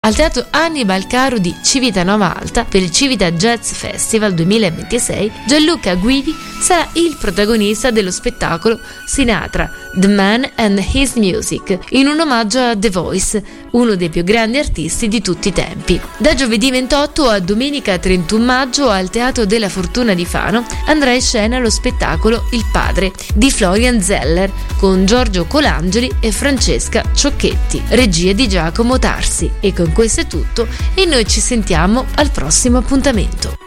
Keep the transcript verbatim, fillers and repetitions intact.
Al teatro Annibal Caro di Civitanova Alta per il Civita Jazz Festival duemilaventisei, Gianluca Guidi sarà il protagonista dello spettacolo Sinatra, The Man and His Music, in un omaggio a The Voice, uno dei più grandi artisti di tutti i tempi. Da giovedì ventotto a domenica trentuno maggio al Teatro della Fortuna di Fano andrà in scena lo spettacolo Il Padre di Florian Zeller con Giorgio Colangeli e Francesca Ciocchetti, regia di Giacomo Tarsi. E con questo è tutto e noi ci sentiamo al prossimo appuntamento.